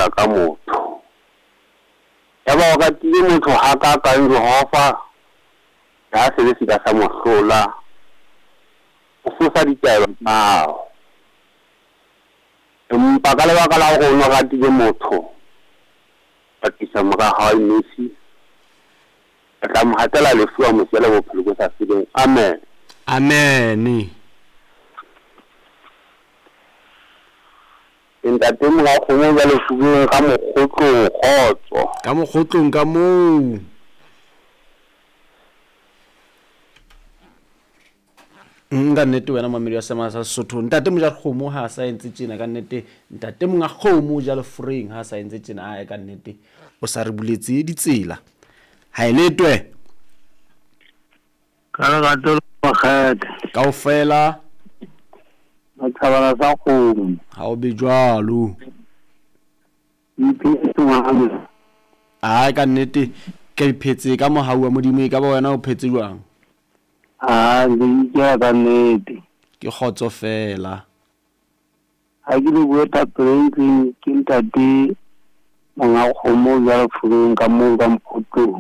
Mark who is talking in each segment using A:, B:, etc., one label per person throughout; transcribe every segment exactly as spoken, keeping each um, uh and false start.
A: ya ka motho ya ba o ratile motho ha ka ka Jehova ya se le sika sa mohlola o fosa ditaba mao empa ka lebaka la go no ratile motho ba tisa mara ha imisi tla mo hatela le fuwa mosela bophelo go sa fileng amen
B: amen
A: ntate mo ga go mo le fuweng ka mogotlo khotso
B: ka mogotlong ka moo nga nnete wena mamedi wa sema sa Sotho ntate mo ja khomo ha sa entse tsena ka nnete ntate mo nga khomo ja le freng ha sa entse tsena a ka nnete o sa re buletse ditsela ha eletwe
A: ka ga tlo kgata
B: kaofela
A: matshabala sa khomo
B: ha o be jwalo
A: iphetso ngwana
B: a ka nnete ke iphetse ka mohau wa modimo e ka ba wena o phetse jwang
A: ah le ke ka nnete
B: ke khotso fela
A: ha ke le bua ta prenki ke ntate mga khomo ya fuleng ka mo ka mphotlo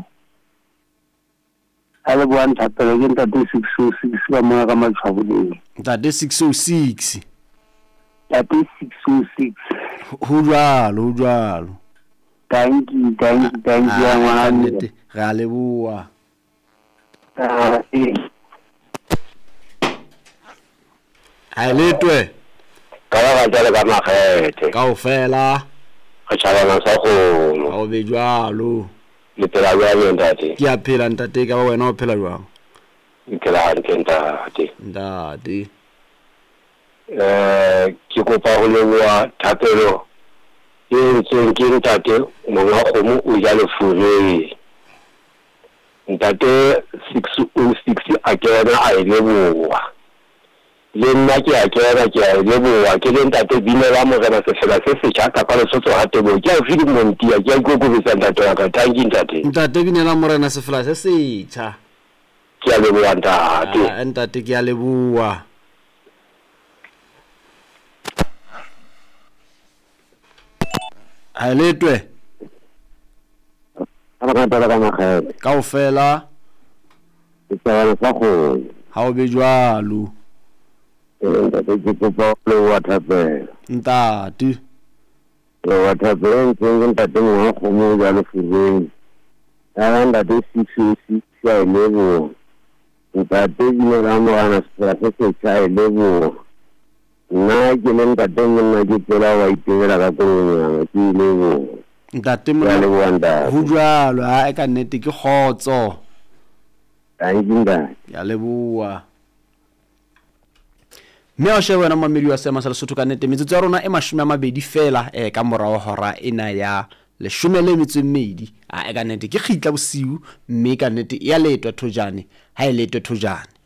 A: ale bua ntapele ke ntate six oh six ka mo ka matshwabuleng
B: ntate six oh six
A: ntate six oh six
B: ho jwalo ho jwalo
A: thank you thank you thank you ngwana
B: nnete ga le bua
A: ah eh
B: ha letwe
A: ka ga tsale ka magete
B: kaofela
A: ga tshabana sa go
B: ha o be jwalo
A: le tela ya ntate
B: ke a phela ntate ka ba wena o phela jwang
A: ke la re ke ntate
B: ntate
A: eh ke kopa go lewa thapelo e ntseng ke ntate monga khomo o ja le fure ntate six oh six a kena a ile boa le nna ke a kena ke a ile boa ke le ntate binela morena se fela se se tjaka ka le sotso ha tebo ke a fidi montia ke a go go bisa ntate wa ka tangi ntate
B: ntate binela morena se fela se se tjha
A: ke a le boa ntate
B: a ntate ke a le bua ha letwe
A: ana ka tala ka magete
B: kaofela
A: tsana sa go
B: ha o be jwalo
A: ntate ke kopa le wa thapelo
B: ntate
A: le wa thapelo ke ntate mo go mo ja le fureng ya ntate six oh six ya ile boa ntate dine la mo ana se se tsa ile boa nna ke le ntate mo nna ke tsela wa itebela ka tlonya ke ile boa
B: ntate mo ho jwalo ha ka nnete ke khotso
A: tanginda
B: ya leboa me a shebana mamedi wa sema sa Lesotho ka nnete metsotso ya rona e mashome a mabedi fela e ka morao hora ena ya leshome le metso e mmedi a ka nnete ke khitla bosiu mme ka nnete ya letwa thojane ha e letwa thojane